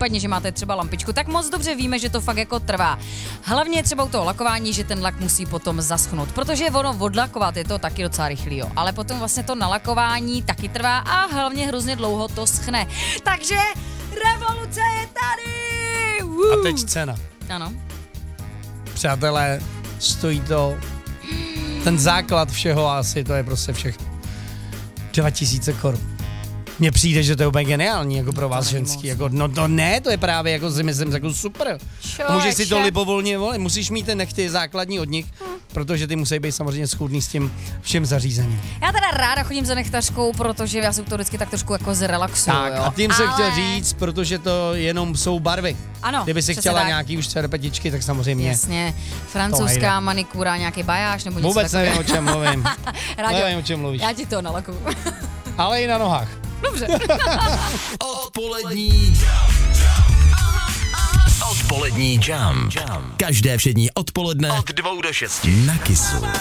případně, že máte třeba lampičku, tak moc dobře víme, že to fakt jako trvá. Hlavně třeba u toho lakování, že ten lak musí potom zaschnout, protože ono odlakovat je to taky docela rychlý, jo. Ale potom vlastně to nalakování taky trvá a hlavně hrozně dlouho to schne. Takže revoluce je tady! A teď cena. Ano. Přátelé, stojí to, ten základ všeho asi, to je prostě všechno. 2000 korun. Mně přijde, že to je úplně geniální, jako pro vás ženský, jako, no to ne, to je právě, jako si myslím, jako super. Můžeš si to libovolně volit, musíš mít ten nechty základní od nich, protože ty musí být samozřejmě schůdný s tím všem zařízením. Já teda ráda chodím za nechtařkou, protože já si to vždycky tak trošku jako zrelaxuju, Tak, jo. a tím jsem chtěl říct, protože to jenom jsou barvy. Ano, Kdyby si přesně chtěla tak. nějaký už cerpetičky, tak samozřejmě. Jasně, francouzská manikura, nějaký bajáž nebo něco Vůbec takového. nevím, o čem mluvím. Ráďo, Nevím, o čem mluvíš. já ti to nalakuju. Ale i na nohách. Dobře. Odpolední jump. Každé všední odpoledne od 2 do 6 na Kissu.